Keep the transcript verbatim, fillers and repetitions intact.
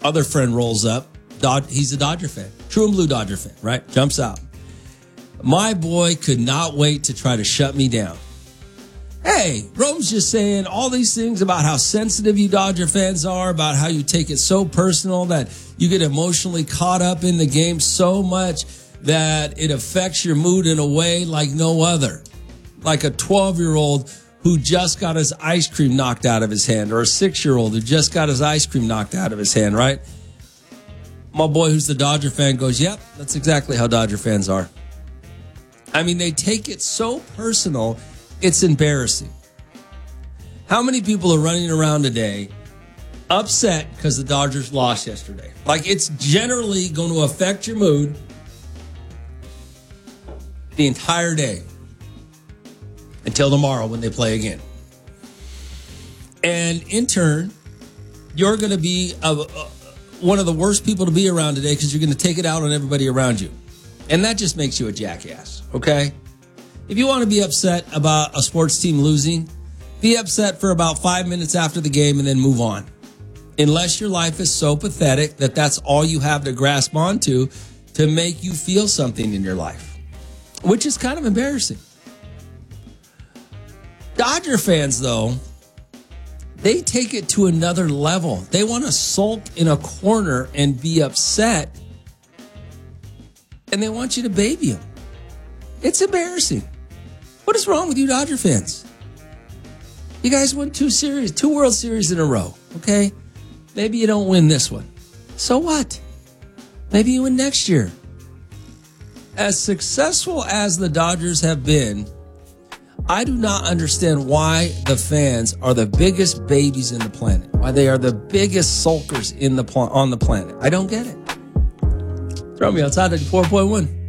Other friend rolls up. Dod- he's a Dodger fan. True and blue Dodger fan, right? Jumps out. My boy could not wait to try to shut me down. Hey, Rome's just saying all these things about how sensitive you Dodger fans are, about how you take it so personal that you get emotionally caught up in the game so much that it affects your mood in a way like no other. Like a twelve-year-old who just got his ice cream knocked out of his hand, or a six-year-old who just got his ice cream knocked out of his hand, right? My boy who's the Dodger fan goes, yep, that's exactly how Dodger fans are. I mean, they take it so personal, it's embarrassing. How many people are running around today upset because the Dodgers lost yesterday? Like, it's generally going to affect your mood the entire day until tomorrow when they play again. And in turn, you're going to be a, a, one of the worst people to be around today because you're going to take it out on everybody around you. And that just makes you a jackass, okay? If you want to be upset about a sports team losing, be upset for about five minutes after the game and then move on. Unless your life is so pathetic that that's all you have to grasp onto to make you feel something in your life, which is kind of embarrassing. Dodger fans, though, they take it to another level. They want to sulk in a corner and be upset, and they want you to baby them. It's embarrassing. What is wrong with you Dodger fans? You guys won two series, two World Series in a row, okay? Maybe you don't win this one. So what? Maybe you win next year. As successful as the Dodgers have been, I do not understand why the fans are the biggest babies in the planet, why they are the biggest sulkers in the pl- on the planet. I don't get it. Throw me outside at four point one.